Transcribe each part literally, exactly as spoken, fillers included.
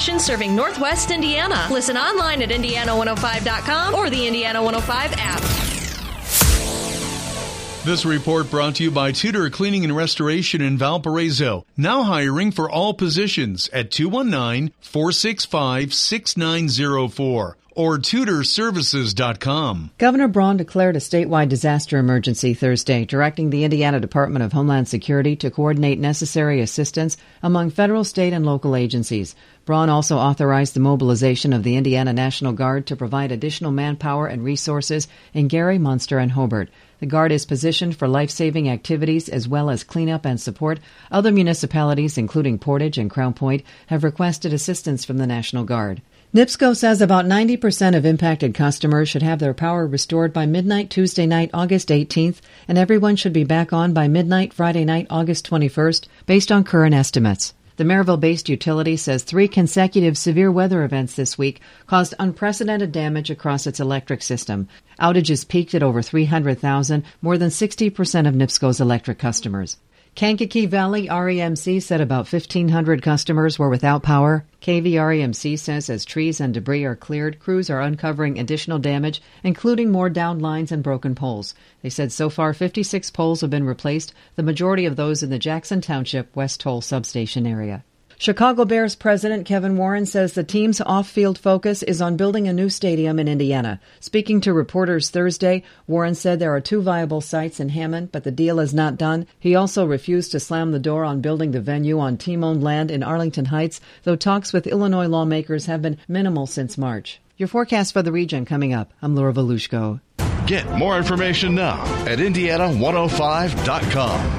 station serving Northwest Indiana. Listen online at indiana one oh five dot com or the Indiana one oh five app. This report brought to you by Tudor Cleaning and Restoration in Valparaiso. Now hiring for all positions at two one nine, four six five, six nine zero four or tudor services dot com. Governor Braun declared a statewide disaster emergency Thursday, directing the Indiana Department of Homeland Security to coordinate necessary assistance among federal, state, and local agencies. Braun also authorized the mobilization of the Indiana National Guard to provide additional manpower and resources in Gary, Munster, and Hobart. The Guard is positioned for life-saving activities as well as cleanup and support. Other municipalities, including Portage and Crown Point, have requested assistance from the National Guard. NIPSCO says about ninety percent of impacted customers should have their power restored by midnight Tuesday night, August eighteenth, and everyone should be back on by midnight Friday night, August twenty-first, based on current estimates. The Maryville-based utility says three consecutive severe weather events this week caused unprecedented damage across its electric system. Outages peaked at over three hundred thousand, more than sixty percent of NIPSCO's electric customers. Kankakee Valley R E M C said about fifteen hundred customers were without power. K V R E M C says as trees and debris are cleared, crews are uncovering additional damage, including more downed lines and broken poles. They said so far fifty-six poles have been replaced, the majority of those in the Jackson Township West Toll substation area. Chicago Bears president Kevin Warren says the team's off-field focus is on building a new stadium in Indiana. Speaking to reporters Thursday, Warren said there are two viable sites in Hammond, but the deal is not done. He also refused to slam the door on building the venue on team-owned land in Arlington Heights, though talks with Illinois lawmakers have been minimal since March. Your forecast for the region coming up. I'm Laura Volushko. Get more information now at indiana one oh five dot com.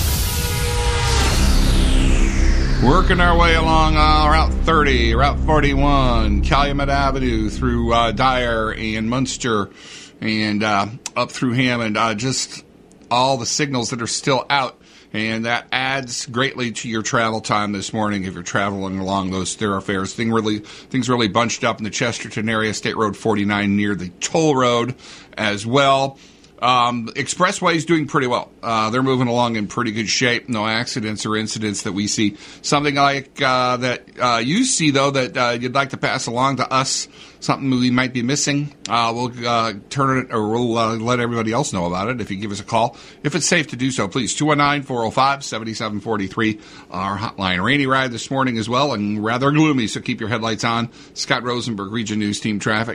Working our way along uh, Route thirty, Route forty-one, Calumet Avenue through uh, Dyer and Munster and uh, up through Hammond. Uh, just all the signals that are still out, and that adds greatly to your travel time this morning if you're traveling along those thoroughfares. Thing really, things really bunched up in the Chesterton area, State Road forty-nine near the toll road as well. Um, Expressway's doing pretty well. Uh, they're moving along in pretty good shape. No accidents or incidents that we see. Something like uh, that uh, you see, though, that uh, you'd like to pass along to us, something we might be missing, uh, we'll uh, turn it, or we'll uh, let everybody else know about it if you give us a call. If it's safe to do so, please, two one nine, four oh five, seven seven four three. Our hotline. Rainy ride this morning as well, and rather gloomy, so keep your headlights on. Scott Rosenberg, Region News Team Traffic.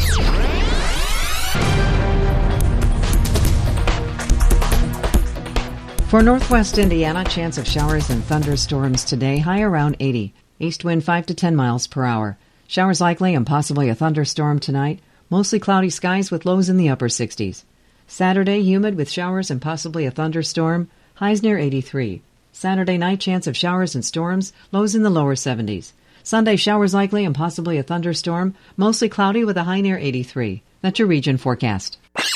For northwest Indiana, chance of showers and thunderstorms today, high around eighty. East wind five to ten miles per hour. Showers likely and possibly a thunderstorm tonight. Mostly cloudy skies with lows in the upper sixties. Saturday, humid with showers and possibly a thunderstorm. Highs near eighty-three. Saturday night, chance of showers and storms. Lows in the lower seventies. Sunday, showers likely and possibly a thunderstorm. Mostly cloudy with a high near eighty-three. That's your region forecast.